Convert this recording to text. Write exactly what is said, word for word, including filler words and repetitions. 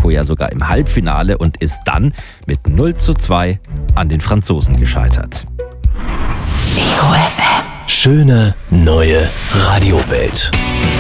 Marokko ja sogar im Halbfinale und ist dann mit null zu zwei an den Franzosen gescheitert. Ego F M. Schöne neue Radiowelt.